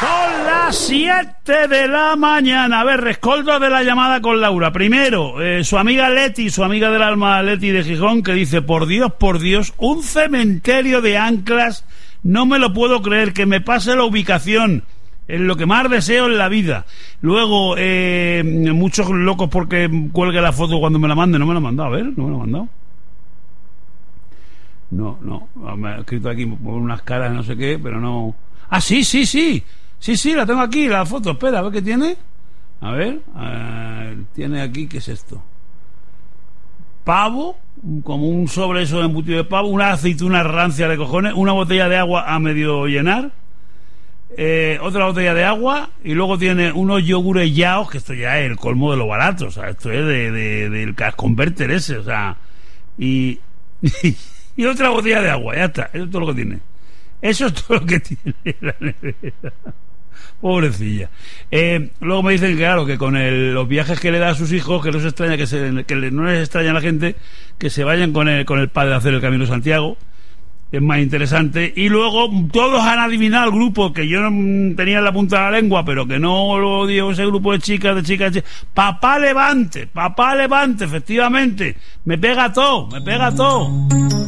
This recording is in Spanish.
Son las 7 de la mañana. A ver, rescoldo de la llamada con Laura. Primero, su amiga Leti, su amiga del alma Leti de Gijón, que dice: por Dios, un cementerio de anclas, no me lo puedo creer, que me pase la ubicación, es lo que más deseo en la vida. Luego, muchos locos porque cuelgue la foto cuando me la mande. No me la ha mandado, a ver, no me la ha mandado. No, me ha escrito aquí por unas caras, no sé qué, pero no. Ah, sí, la tengo aquí, la foto. Espera, a ver qué tiene. A ver, tiene aquí, ¿qué es esto? Pavo, como un sobre eso de embutido de pavo, una aceituna rancia de cojones, una botella de agua a medio llenar, otra botella de agua, y luego tiene unos yogures yaos, que esto ya es el colmo de lo barato, o sea, esto es del cash converter ese, o sea, y otra botella de agua, ya está, eso es todo lo que tiene. Eso es todo lo que tiene la nevera. Pobrecilla. Luego me dicen que claro, que con los viajes que le da a sus hijos, que no se extraña no les extraña a la gente que se vayan con el padre a hacer el Camino de Santiago. Es más interesante. Y luego todos han adivinado el grupo que yo no tenía en la punta de la lengua, pero que no lo dio, ese grupo de chicas. Papá Levante, efectivamente. Me pega todo.